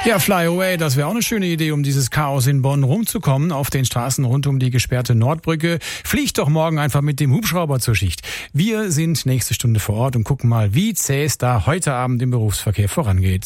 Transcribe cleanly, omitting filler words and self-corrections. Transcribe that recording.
Ja, Fly Away, das wäre auch eine schöne Idee, um dieses Chaos in Bonn rumzukommen. Auf den Straßen rund um die gesperrte Nordbrücke. Fliegt doch morgen einfach mit dem Hubschrauber zur Schicht. Wir sind nächste Stunde vor Ort und gucken mal, wie zäh es da heute Abend im Berufsverkehr vorangeht.